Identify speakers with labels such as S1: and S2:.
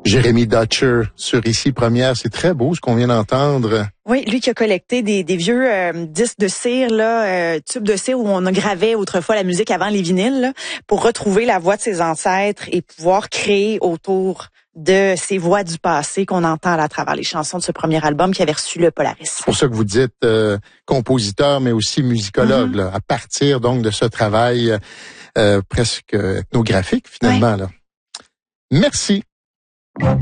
S1: Jérémy Dutcher sur Ici Première, c'est très beau ce qu'on vient d'entendre.
S2: Oui, lui qui a collecté des vieux disques de cire, tubes de cire où on gravait autrefois la musique avant les vinyles, là, pour retrouver la voix de ses ancêtres et pouvoir créer autour de ces voix du passé qu'on entend à travers les chansons de ce premier album qui avait reçu le Polaris.
S1: C'est pour ça que vous dites compositeur, mais aussi musicologue, là, à partir donc de ce travail presque ethnographique finalement.
S2: Ouais.
S1: Là. Merci.